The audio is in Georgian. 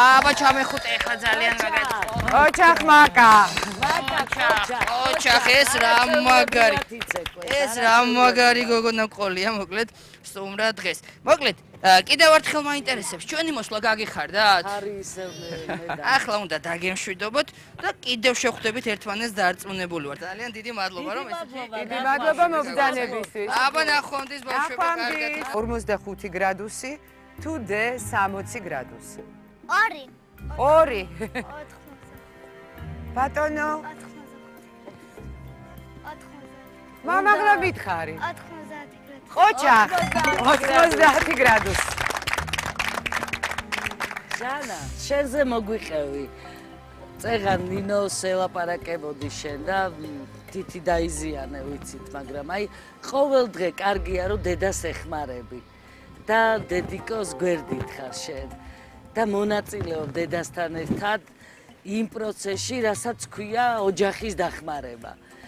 აბა ჩამეხუტე ხა ძალიან მაგარი. ოჩახ მაკა. ოჩახ ეს რა მაგარი. ეს რა მაგარი გოგონა ყოლია, მოკლედ სტუმრა დღეს. მოკლედ კიდევ ერთხელ მაინტერესებს, ჩვენი მოსვლა გაგიხარდათ? არის ისევ მე. ახლა უნდა დაგემშვიდობოთ და კიდევ შევხვდებით ერთმანეთს დარწმუნებული ვარ. ძალიან დიდი მადლობა რომ ესეთი. დიდი მადლობა მოგზაურობისთვის. აბა ნახვამდის ბავშვებო, კარგად. 45 გრადუსი თუ დე 60 გრადუსი. 2. 2. 80. ბატონო, 80. მამაღლა მითხარი. 90 გრადუსი. ოჩახ 90 გრადუსი. ჟანა, შენზე მოგვიყევი. წეგან ნინოს ელაპარაკებოდი შენ და თითი დაიზიანე ვიცით, მაგრამ აი ყოველ დღე კარგია რომ დედას ეხმარები და დედიკოს გვერდით ხარ შენ და მონაწილეობ დედასთან ერთად იმ პროცესში, რასაც ქვია ოჯახის დახმარება.